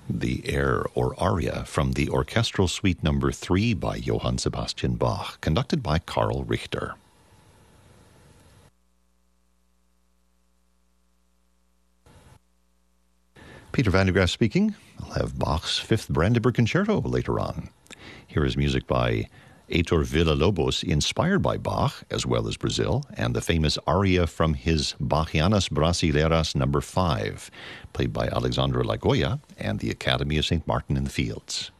The air or aria from the Orchestral Suite No. 3 by Johann Sebastian Bach, conducted by Karl Richter. Peter van der Graaf speaking. I'll have Bach's Fifth Brandenburg Concerto later on. Here is music by Heitor Villa-Lobos, inspired by Bach, as well as Brazil, and the famous aria from his Bachianas Brasileiras No. 5, played by Alexandre Lagoya and the Academy of St. Martin in the Fields.